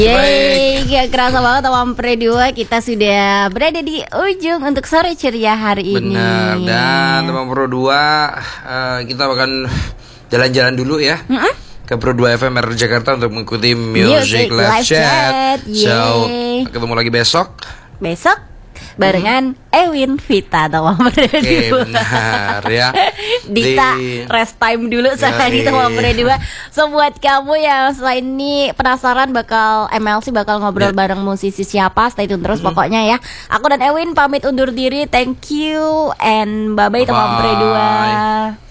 Yeay, gak kerasa banget sama Pre 2 kita sudah berada di ujung untuk sore ceria hari ini. Benar, dan teman Pro 2 kita akan jalan-jalan dulu ya ke Pro 2 FM Jakarta untuk mengikuti Music Live Chat. So, ketemu lagi besok barengan Ewin Vita atau Pre 2. Benar ya. Dita rest time dulu sama Dita sama Pre 2. So buat kamu yang selain ini penasaran bakal MLC bakal ngobrol bareng musisi siapa, stay tune terus pokoknya ya. Aku dan Ewin pamit undur diri. Thank you and bye-bye teman Pre 2.